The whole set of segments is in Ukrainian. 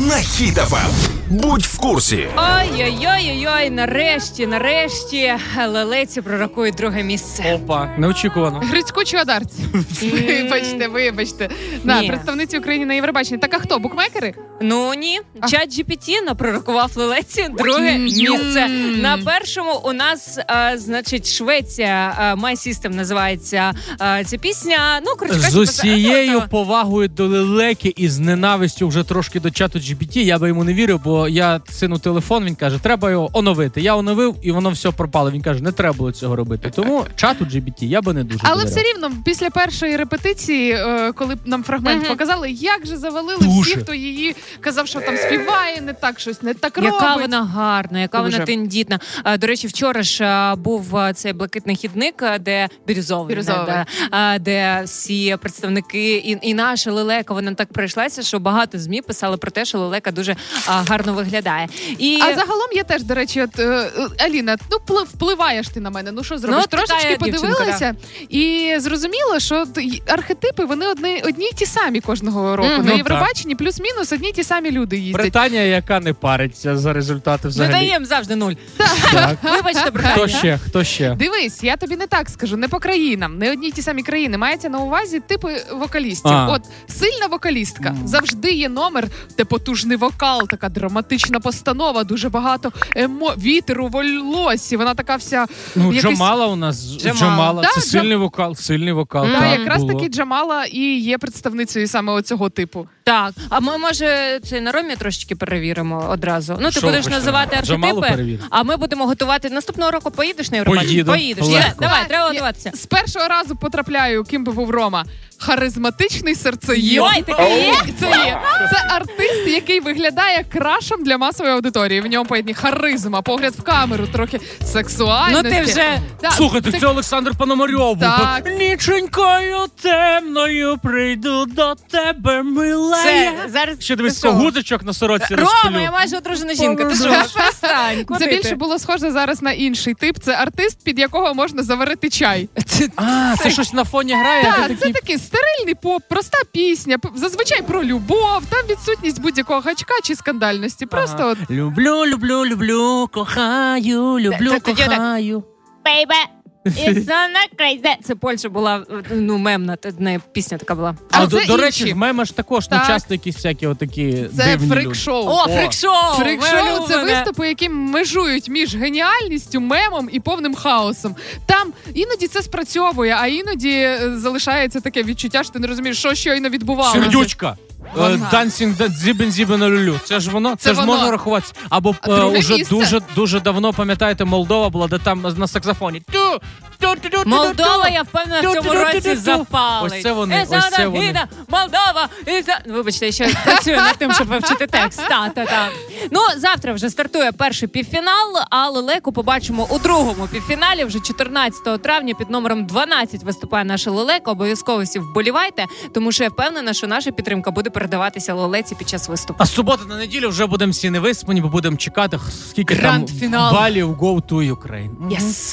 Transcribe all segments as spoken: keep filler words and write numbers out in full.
на Хіт еф ем. Будь в курсі. Ой-ой-ой-ой, нарешті, нарешті лелеці пророкують друге місце. Опа, неочікувано. Грицьку чи Одарці? Вибачте, вибачте. На, представниці України на Євробаченні. Так а хто, букмекери? Ну ні, чат джі пі ті напророкував лелеці друге місце. На першому у нас, а, значить, Швеція, а, My System називається а, ця пісня. Ну, коротше, з усією повагою до лелеки і з ненавистю вже трошки до чату джі пі ті, я би йому не вірив, бо я сину телефон, він каже, треба його оновити. Я оновив, і воно все пропало. Він каже, не треба було цього робити. Тому чату джі пі ті я би не дуже Але довіряв. все рівно, після першої репетиції, коли нам фрагмент mm-hmm. показали, як же завалили Дуже. всі, хто її казав, що там співає, не так щось, не так робить. Яка вона гарна, яка Дуже. вона тендітна. До речі, вчора ж був цей блакитний хідник, де бірюзовий, Бірюзовий. де, де всі представники, і, і наша лелека, вона так пройшлася, що багато ЗМІ писали про те, що лелека дуже а, гарно виглядає. І... А загалом я теж, до речі, от, е, Аліна, ну плив, впливаєш ти на мене, ну що зробиш? Ну, Трошечки подивилася дівчинка, да. і зрозуміло, що архетипи, вони одні, одні й ті самі кожного року. Mm-hmm. На Євробаченні плюс-мінус одні й ті самі люди їздять. Британія, яка не париться за результати взагалі. Ми даємо завжди нуль. Так. Вибачте, Британія. Хто ще? Хто ще? Дивись, я тобі не так скажу, не по країнам, не одні й ті самі країни. Мається на увазі типи вокалістів. А. От сильна вокалістка, mm. завжди є номер, де потужний вокал, така драматична постанова, дуже багато емо... вітеру, волосі. Вона така вся... Ну, якийсь... Джамала у нас. Джамала. Джамала. Да, Це Джам... сильний вокал, сильний вокал. Да, так, якраз було. таки Джамала і є представницею саме оцього типу. Так, а ми, може, це на Ромі трошечки перевіримо одразу. Ну, ти Що будеш почнемо? називати Джамалу архетипи, перевір. а ми будемо готувати. Наступного року поїдеш на Євробачення? Поїду. Поїдеш. Легко. Є, давай, треба готуватися. З першого разу потрапляю, ким би був Рома. Харизматичний серцеєд. Йой, таке є? Це є. Це артист, який виглядає крашем для масової аудиторії. В ньому поєдні харизма, погляд в камеру, трохи сексуальності. Ну ти вже... Да, Слухайте, так... це Олександр Пономарьов був. Так. Ніченькою темною прийду до тебе, милая. Це, зараз... Ще дивись, Ти що? гудзичок на сорочці Рома, розпилю. я майже одружена жінка. Ти що? Перестань. Куди Це ти? більше було схоже зараз на інший тип. Це артист, під якого можна заварити чай. А, це щось на фоні грає? Так, ти це такий... такий стерильний поп, проста пісня, п- зазвичай про любов, там відсутність будь-якого гачка чи скандальності. Просто Ага. от Люблю, люблю, люблю, кохаю, люблю, Це тоді кохаю. Baby, it's not crazy. Це Польща була, ну, мемна, та не пісня така була. А А, це до, до речі, інші. в мемах ж також не Так. часто якісь всякі отакі це дивні люди. фрик-шоу. О, фрик-шоу! Фрик-шоу моє це улюблене. виступи, які межують між геніальністю, мемом і повним хаосом. Там іноді це спрацьовує, а іноді е, залишається таке відчуття, що ти не розумієш, що щойно відбувалося. Сердючка. Дансінг дзібен дзібен люлю. Це ж воно, це, Це ж воно. можна рахуватися. Або А е, друге уже місце? дуже дуже давно, пам'ятаєте, Молдова була, де там на саксофоні. Ту, ту, ту, ту, ту, Молдова, ту. я впевнена, в цьому Ту-ту-ту-ту-ту. році запалить. Ось це вони, Іза ось це вони. Нагіда, Молдова, Іза... Вибачте, я ще працюю над тим, щоб вивчити текст. Та, та, та. Ну, завтра вже стартує перший півфінал, а лелеку побачимо у другому півфіналі. Вже чотирнадцятого травня під номером дванадцять виступає наша лелека. Обов'язково всі вболівайте, тому що я впевнена, що наша підтримка буде передаватися лелеці під час виступу. А з суботи на неділю вже будемо всі невиспані, бо будемо чекати, скільки Гранд-фінал. там балів Go to Ukraine. Yes.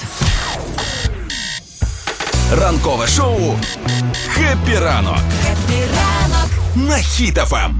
Ранкове шоу «Хеппі ранок» на Хіт еф ем.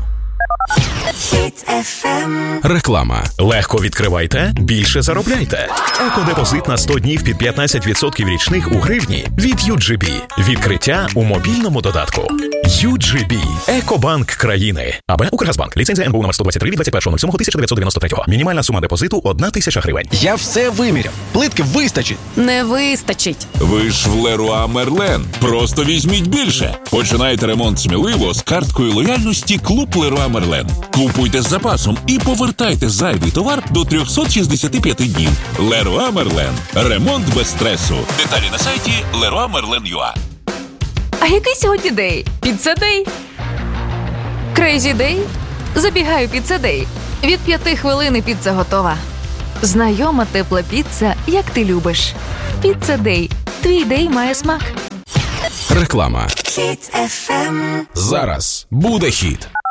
Реклама. Легко відкривайте, більше заробляйте. Екодепозит на сто днів під п'ятнадцять відсотків річних у гривні від ю джі бі. Відкриття у мобільному додатку. ю джі бі. Екобанк країни. АБ Укргазбанк. Ліцензія ен бе у номер сто двадцять три від двадцять першого сьомого тисяча дев'ятсот дев'яносто третього. Мінімальна сума депозиту – одна тисяча гривень. Я все виміряв. Плитки вистачить. Не вистачить. Ви ж в Леруа Мерлен. Просто візьміть більше. Починайте ремонт сміливо з карткою лояльності Клуб Леруа Мерлен. Купуйте з запасом і повертайте зайвий товар до триста шістдесят п'ять днів. Леруа Мерлен. Ремонт без стресу. Деталі на сайті леруа мерлен крапка ю а. А який сьогодні день? Піцца-дей? Крейзі-дей? Забігаю піцца-дей. Від п'яти хвилин і піца готова. Знайома тепла піца, як ти любиш. Піцца-дей. Твій дей має смак. Реклама. Зараз буде хіт.